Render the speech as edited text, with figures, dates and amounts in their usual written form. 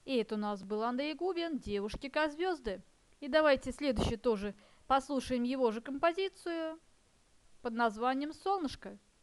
И это у нас был Андрей Губин, «Девушки как звезды». И давайте следующий тоже послушаем его же композицию под названием «Солнышко».